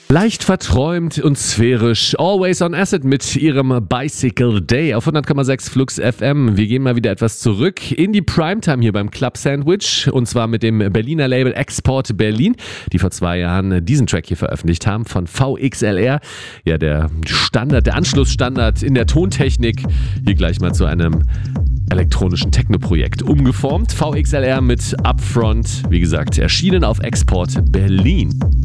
Leicht verträumt und sphärisch. Always on Acid mit ihrem Bicycle Day auf 100,6 Flux FM. Wir gehen mal wieder etwas zurück in die Primetime hier beim Club Sandwich. Und zwar mit dem Berliner Label Export Berlin, die vor 2 Jahren diesen Track hier veröffentlicht haben von VXLR. Ja, der Standard, der Anschlussstandard in der Tontechnik. Hier gleich mal zu einem elektronischen Techno-Projekt umgeformt. VXLR mit Upfront, wie gesagt, erschienen auf Export Berlin.